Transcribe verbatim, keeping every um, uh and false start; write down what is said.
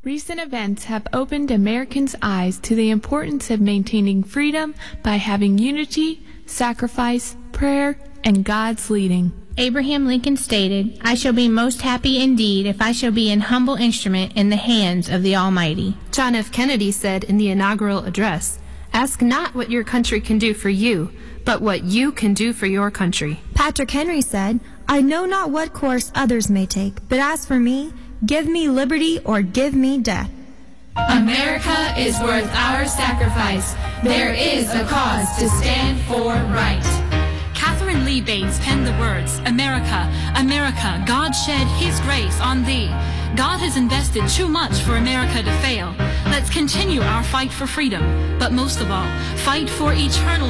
Recent events have opened Americans' eyes to the importance of maintaining freedom by having unity, sacrifice, prayer, and God's leading. Abraham Lincoln stated, "I shall be most happy indeed if I shall be an humble instrument in the hands of the Almighty." John F. Kennedy said in the inaugural address, "Ask not what your country can do for you, but what you can do for your country." Patrick Henry said, "I know not what course others may take, but as for me, give me liberty or give me death." America is worth our sacrifice. There is a cause to stand for right. Catherine Lee Bates penned the words, "America, America, God shed His grace on thee. God has invested too much for America to fail. Let's continue our fight for freedom, but most of all, fight for eternal